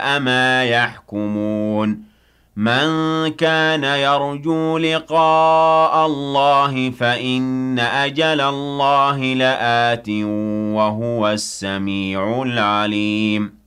سَاءَ مَا يَحْكُمُونَ مَن كَانَ يَرْجُو لِقَاءَ اللَّهِ فَإِنَّ أَجَلَ اللَّهِ لَآتٍ ۖ وَهُوَ السَّمِيعُ الْعَلِيمُ